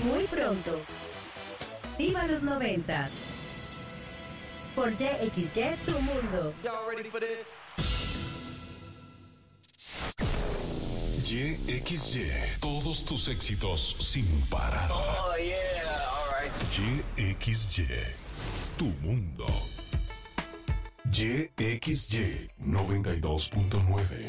Muy pronto. ¡Viva los 90! Por YXY, tu mundo. Y'all ready for this? YXY, todos tus éxitos sin parar. Oh yeah, alright. YXY, tu mundo. YXY 92.9.